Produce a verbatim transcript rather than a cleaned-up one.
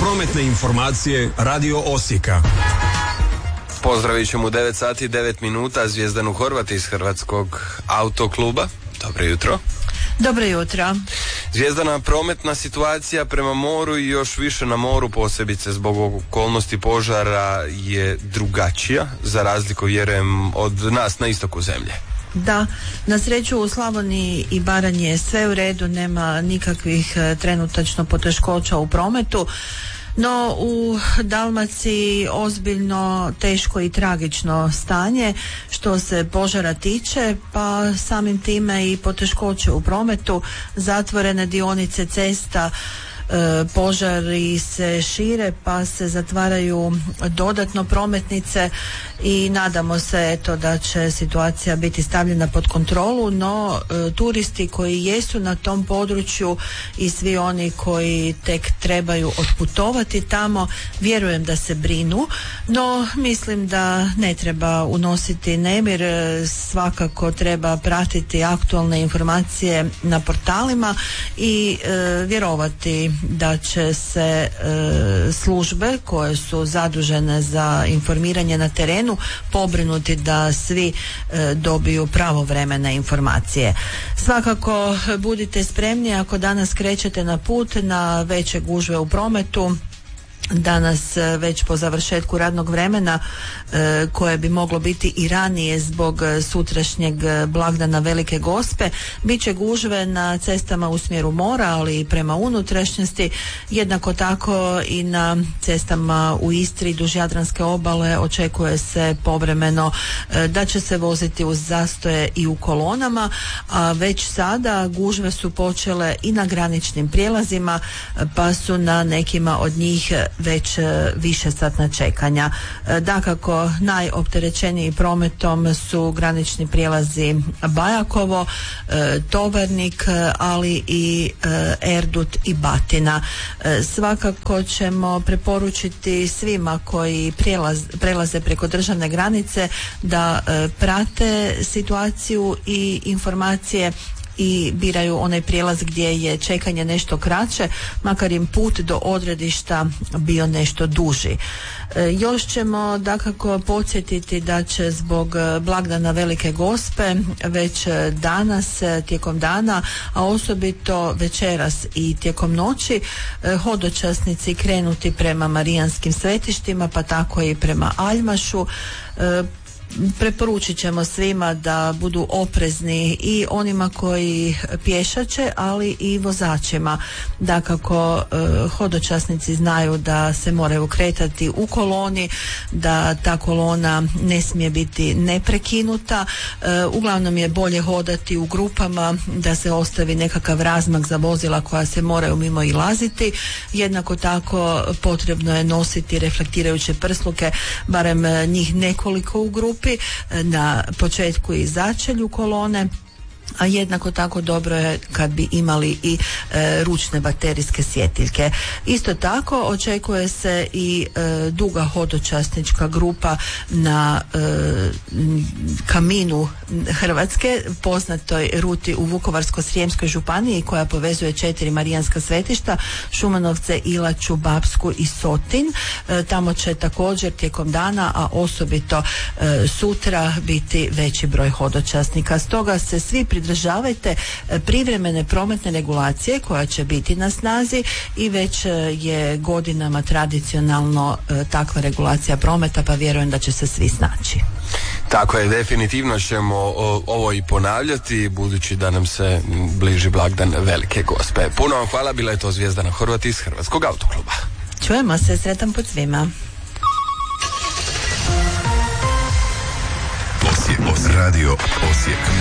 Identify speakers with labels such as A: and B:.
A: Prometne informacije Radio Osijeka.
B: Pozdravit ćemo u devet sati i devet minuta Zvijezdanu Horvat iz Hrvatskog autokluba. Dobro jutro.
C: Dobro jutro.
B: Zvijezdana, prometna situacija prema moru i još više na moru, posebice zbog okolnosti požara, je drugačija, za razliku, vjerujem, od nas na istoku zemlje.
C: Da, na sreću u Slavoniji i Baranji je sve u redu, nema nikakvih trenutačno poteškoća u prometu. No u Dalmaciji ozbiljno, teško i tragično stanje što se požara tiče, pa samim time i poteškoće u prometu, zatvorene dionice cesta, e, požari se šire pa se zatvaraju dodatno prometnice i nadamo se eto da će situacija biti stavljena pod kontrolu, no e, turisti koji jesu na tom području i svi oni koji tek trebaju otputovati tamo, vjerujem da se brinu, no mislim da ne treba unositi nemir, svakako treba pratiti aktualne informacije na portalima i e, vjerovati da će se e, službe koje su zadužene za informiranje na terenu pobrinuti da svi e, dobiju pravovremene informacije. Svakako budite spremni ako danas krećete na put na veće gužve u prometu. Danas već po završetku radnog vremena e, koje bi moglo biti i ranije zbog sutrašnjeg blagdana Velike Gospe, bit će gužve na cestama u smjeru mora, ali i prema unutrašnjosti, jednako tako i na cestama u Istri duž Jadranske obale očekuje se povremeno e, da će se voziti uz zastoje i u kolonama, a već sada gužve su počele i na graničnim prijelazima, pa su na nekima od njih već više satna čekanja. Dakako, najopterećeniji prometom su granični prijelazi Bajakovo, Tovarnik, ali i Erdut i Batina. Svakako ćemo preporučiti svima koji prijelaz, prelaze preko državne granice da prate situaciju i informacije i biraju onaj prijelaz gdje je čekanje nešto kraće, makar im put do odredišta bio nešto duži. E, još ćemo dakako podsjetiti da će zbog blagdana Velike Gospe već danas tijekom dana, a osobito večeras i tijekom noći, e, hodočasnici krenuti prema marijanskim svetištima, pa tako i prema Aljmašu. E, Preporučit ćemo svima da budu oprezni i onima koji pješače, ali i vozačima. Dakako, eh, hodočasnici znaju da se moraju kretati u koloni, da ta kolona ne smije biti neprekinuta. Eh, uglavnom je bolje hodati u grupama, da se ostavi nekakav razmak za vozila koja se moraju mimo ilaziti. Jednako tako potrebno je nositi reflektirajuće prsluke, barem njih nekoliko u grupi, na početku i začelju kolone, a jednako tako dobro je kad bi imali i e, ručne baterijske svjetiljke. Isto tako očekuje se i e, duga hodočasnička grupa na e, Kaminu Hrvatske, poznatoj ruti u Vukovarsko-srijemskoj županiji koja povezuje četiri marijanska svetišta, Šumanovce, Ilaču, Bapsku i Sotin. E, tamo će također tijekom dana, a osobito e, sutra biti veći broj hodočasnika. Stoga se svi pridržavajte privremene prometne regulacije koja će biti na snazi i već je godinama tradicionalno takva regulacija prometa, pa vjerujem da će se svi snaći.
B: Tako je, definitivno ćemo ovo i ponavljati, budući da nam se bliži blagdan Velike Gospe. Puno vam hvala, bila je to Zvijezdana Horvat iz Hrvatskog autokluba.
C: Čujemo se, sretan put svima.
D: Osijek, Radio Osijek.